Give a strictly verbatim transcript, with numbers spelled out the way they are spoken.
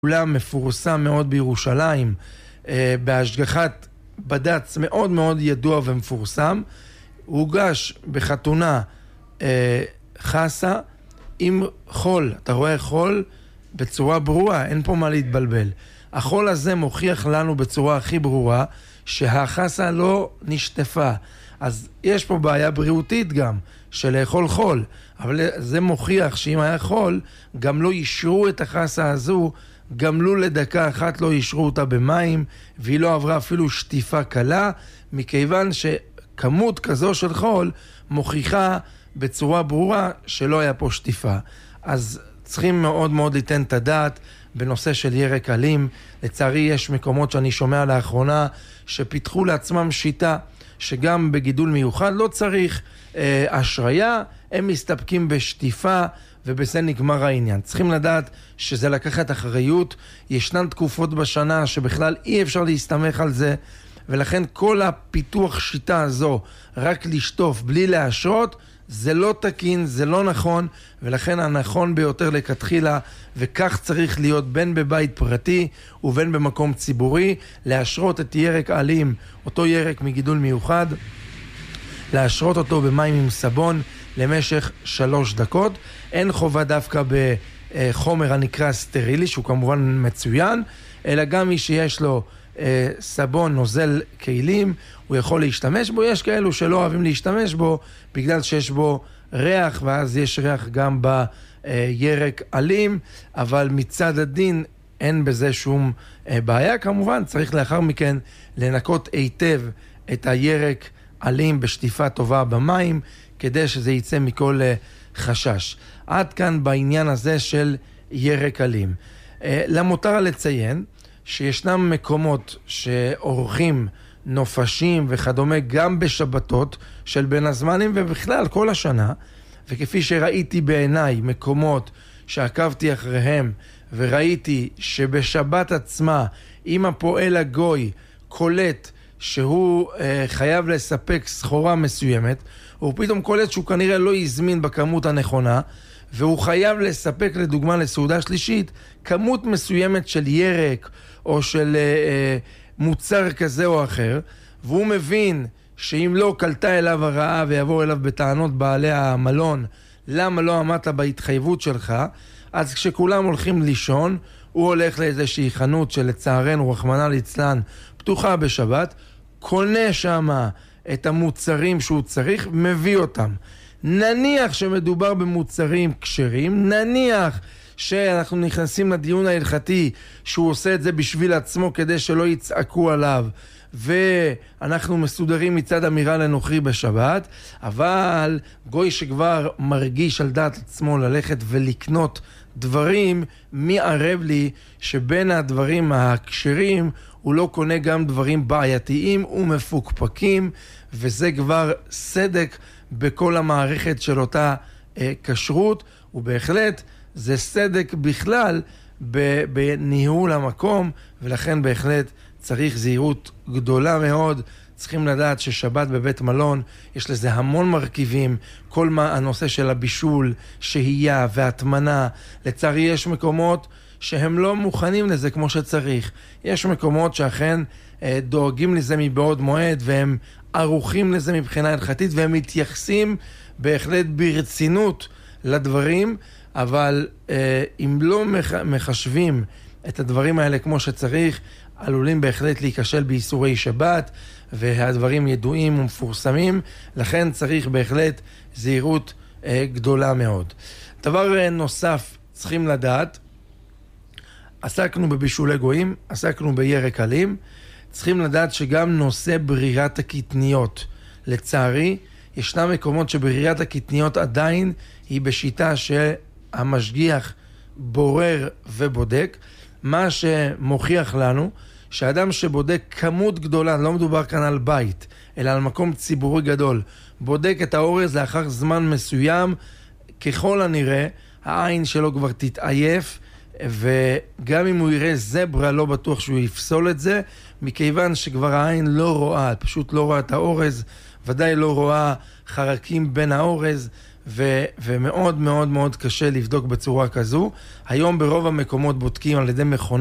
אולם מפורסם מאוד בירושלים, בהשגחת בד"ץ מאוד מאוד ידוע ומפורסם. הוא הוגש בחתונה חסה עם חול. אתה רואה חול בצורה ברורה, אין פה מה להתבלבל. החול הזה מוכיח לנו בצורה הכי ברורה שהחסה לא נשטפה. אז יש פה בעיה בריאותית גם של לאכול חול, אבל זה מוכיח שאם היה חול גם לא אישרו את החסה הזו, גם לא לדקה אחת לא אישרו אותה במים, והיא לא עברה אפילו שטיפה קלה, מכיוון שכמות כזו של חול מוכיחה בצורה ברורה שלא היה פה שטיפה. אז צריכים מאוד מאוד ליתן את הדעת בנושא של ירק אלים. לצערי יש מקומות שאני שומע לאחרונה שפיתחו לעצמם שיטה שגם בגידול מיוחד לא צריך אה, אשריה, הם מסתפקים בשטיפה ובזה נגמר העניין. צריכים לדעת שזה לקחת אחריות, ישנן תקופות בשנה שבכלל אי אפשר להסתמך על זה, ולכן כל הפיתוח שיטה הזו רק לשטוף בלי לאשרות זה לא תקין, זה לא נכון, ולכן הנכון ביותר לכתחילה, וכך צריך להיות בין בבית פרטי ובין במקום ציבורי, לאשרות את ירק אלים, אותו ירק מגידול מיוחד, לאשרות אותו במים עם סבון למשך שלוש דקות. אין חובה דווקא בחומר הנקרא סטרילי, שהוא כמובן מצוין, אלא גם מי שיש לו סבון נוזל כלים, הוא יכול להשתמש בו. יש כאלו שלא אוהבים להשתמש בו בגלל שיש בו ריח, ואז יש ריח גם בירק אלים, אבל מצד הדין אין בזה שום בעיה. כמובן צריך לאחר מכן לנקות היטב את הירק אלים בשטיפה טובה במים, כדי שזה יצא מכל חשש. עד כאן בעניין הזה של ירק אלים. למותר לציין שישנם מקומות שעורכים נופשים וכדומה גם בשבתות של בין הזמנים ובכלל כל השנה, וכפי שראיתי בעיניי מקומות שעקבתי אחריהם וראיתי שבשבת עצמה אם הפועל הגוי קולט שהוא אה, חייב לספק סחורה מסוימת, הוא פתאום קולט שהוא כנראה לא יזמין בכמות הנכונה, והוא חייב לספק לדוגמה לסעודה שלישית כמות מסוימת של ירק או של אה, אה, מוצר כזה או אחר, והוא מבין שאם לא קלטה אליו הרעה ויבוא אליו בטענות בעלי המלון למה לא עמדת בהתחייבות שלך, אז כשכולם הולכים לישון הוא הולך לאיזושהי חנות שלצערנו רחמנא ליצלן פתוחה בשבת, קונה שמה את המוצרים שהוא צריך, מביא אותם. נניח שמדובר במוצרים כשרים, נניח שאנחנו נכנסים לדיון ההלכתי שהוא עושה את זה בשביל עצמו כדי שלא יצעקו עליו, ואנחנו מסודרים מצד אמירה לנוכרי בשבת, אבל גוי שכבר מרגיש על דעת עצמו ללכת ולקנות דברים, מי ערב לי שבין הדברים הכשרים הוא לא קונה גם דברים בעייתיים ומפוקפקים, וזה כבר סדק בכל המערכת של אותה אה, כשרות, ובהחלט זה סדק בכלל בניהול המקום, ולכן בהחלט צריך זהירות גדולה מאוד. צריכים לדעת ששבת בבית מלון יש לזה המון מרכיבים, כל מה הנושא של הבישול, שהייה והתמנה. לצערי יש מקומות שהם לא מוכנים לזה כמו שצריך. יש מקומות שאכן אה, דואגים לזה מבעוד מועד, והם ערוכים לזה מבחינה הלכתית, והם מתייחסים בהחלט ברצינות לדברים, אבל אה, אם לא מח, מחשבים את הדברים האלה כמו שצריך, עלולים בהחלט להיכשל באיסורי שבת, והדברים ידועים ומפורסמים, לכן צריך בהחלט זהירות אה, גדולה מאוד. דבר אה, נוסף צריכים לדעת, עסקנו בבישולי גויים, עסקנו בירק אלים, צריכים לדעת שגם נושא ברירת הקטניות, לצערי, ישנם מקומות שברירת הקטניות עדיין היא בשיטה שהמשגיח בורר ובודק, מה שמוכיח לנו שאדם שבודק כמות גדולה, לא מדובר כאן על בית, אלא על מקום ציבורי גדול, בודק את האורז לאחר זמן מסוים, ככל הנראה העין שלו כבר תתעייף, וגם אם הוא יראה זברה לא בטוח שהוא יפסול את זה, מכיוון שכבר העין לא רואה, פשוט לא רואה את האורז, ודאי לא רואה חרקים בין האורז, ו- ומאוד מאוד מאוד קשה לבדוק בצורה כזו. היום ברוב המקומות בודקים על ידי מכונה